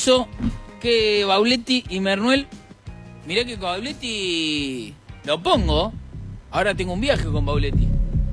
eso que Bauletti y Mernuel... Mirá que Bauletti lo pongo. Ahora tengo un viaje con Bauletti.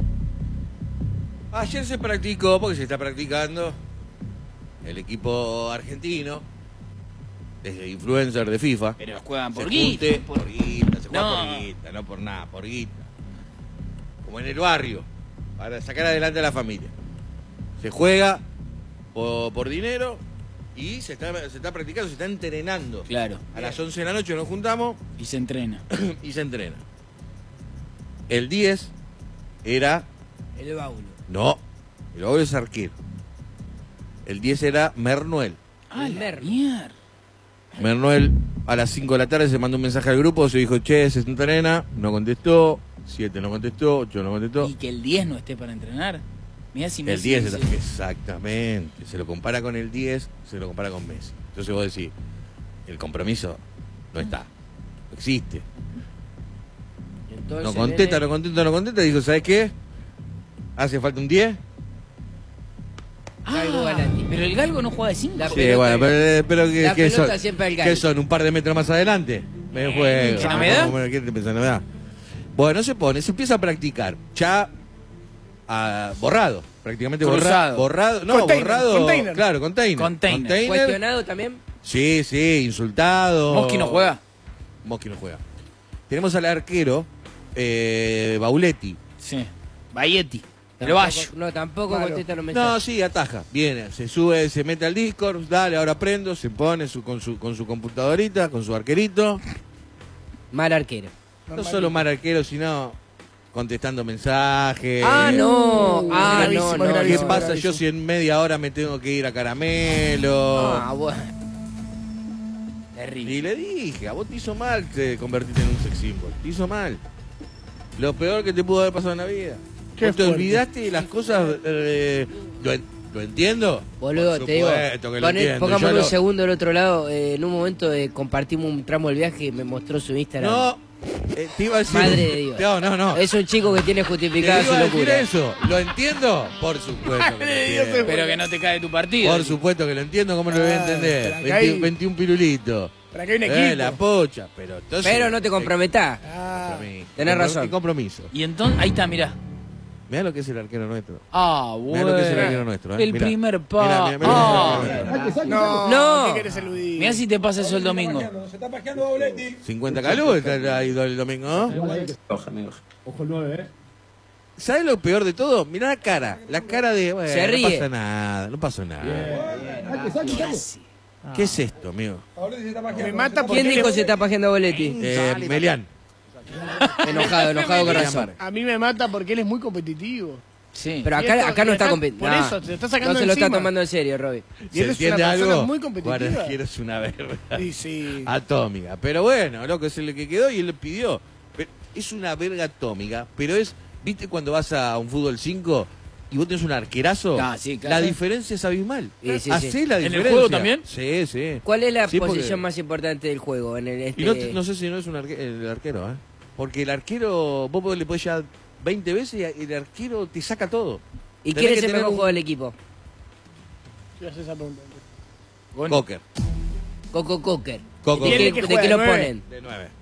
Ayer se practicó, porque se está practicando, el equipo argentino, desde influencer de FIFA. Pero juegan por se guita. por guita, se juega No. por guita, no por nada, por guita. Como en el barrio, para sacar adelante a la familia. Se juega por dinero y se está practicando, se está entrenando. Claro. A las 11 de la noche nos juntamos Y se entrena. y se entrena. El 10 era... El Baulo. No, el Baulo es arquero. El 10 era Mernuel. Ah, la mierda. Mernuel a las 5 de la tarde se mandó un mensaje al grupo, se dijo, che, se entrena, no contestó, 7 no contestó, 8 no contestó. Y que el 10 no esté para entrenar. Mirá si El Messi 10, dice- exactamente, se lo compara con el 10, se lo compara con Messi. Entonces vos decís, el compromiso no está, no existe. Entonces, No contesta, no contesta, no contesta, dijo, ¿sabes qué? ¿Hace falta un 10? Galgo Galati. Pero el Galgo no juega de 5. La Sí, pelota- bueno, pero la ¿qué pelota son? siempre al ¿Qué Galgo. son? ¿Un par de metros más adelante? Me juego. ¿Que no me da? ¿Qué te pensás, no me da? Bueno, se empieza a practicar. Ya borrado, prácticamente Cruzado. borrado. No, Container, borrado. container. Claro, container. Container. ¿Cuestionado también? Sí, sí, insultado. Mosqui no juega. Mosqui no juega. Tenemos al arquero Bauletti. Sí. Bayetti. El Tampoco- Bayo. No, tampoco Claro. contesta los No, mensajes. sí, ataja. Viene, se sube, se mete al Discord, dale, ahora prendo, se pone con su computadorita, con su arquerito. Mal arquero. No solo mal arquero, sino contestando mensajes. Ah, no. Ah, gravísimo, no, no. ¿Qué gravísimo. pasa yo si en media hora me tengo que ir a Caramelo? Ah, bueno. Terrible. Y le dije, a vos te hizo mal te convertirte en un sex symbol. Te hizo mal. Lo peor que te pudo haber pasado en la vida. Qué ¿No te fuerte. olvidaste de las cosas? ¿Lo entiendo? Boludo, Por te digo, supuesto que lo entiendo. pongámoslo Yo un segundo del otro lado. En un momento compartimos un tramo del viaje y me mostró su Instagram. No, te iba a decir... Madre de Dios. No. Es un chico que tiene Te justificada su iba a decir locura. eso. ¿Lo entiendo? Por supuesto que lo entiendo. Pero que no te cae tu partido. Por supuesto que lo entiendo. ¿Cómo no lo voy a entender? pero acá hay- 21 pirulitos. Para que hay un equipo. La pocha, pero entonces... Pero no te comprometás. Ah, Tenés razón. ¿Qué compromiso? Y entonces, ahí está, mirá. Mirá lo que es el arquero nuestro. Ah, Mirá bueno. lo que es el arquero nuestro. El Mirá. primer Mirá, pa. mirá, mirá Ah. lo que es el arquero nuestro. no, No. ¿qué querés eludir? Mirá si te pasa eso el domingo. Se está pajeando Bauletti. 50 calú está ahí el domingo, ¿no? Ojo el 9, ¿Sabes lo peor de todo? Mirá la cara. La cara de... Bueno, Se ríe. No pasa nada, no pasó nada. ¿Qué es esto, amigo? Bauletti se está pajeando. Me mata porque ¿Quién dijo se está pajeando a Boletti? Melián. Enojado con razón. a mí me mata porque él es muy competitivo. Sí. Pero Y esto- acá no y está acá- compitiendo. por eso, te está sacando No se lo está encima. tomando en serio, Robbie. Y él ¿Se es una entiende persona algo? muy competitiva. Guardaquiero es una verga. Sí, sí. Atómica. Pero bueno, loco, es el que quedó y él le pidió. Pero es una verga atómica, pero es, ¿viste cuando vas a un fútbol 5 y vos tenés un arquerazo? Ah, sí, claro. La diferencia es abismal. Sí, sí, Hacés sí. la ¿En el diferencia. juego también? Sí, sí. ¿Cuál es la Sí, porque- posición más importante del juego? En el Y no sé si no es el arquero, ¿eh? Porque el arquero, vos le podés llevar 20 veces y el arquero te saca todo. ¿Y Tenés quién es que el tener mejor un- jugador del equipo? Yo hacer esa pregunta. Bueno, Cocker. Coco Cocker. Coco. ¿De Tiene qué, que de jugar qué de lo nueve. ponen? De 9.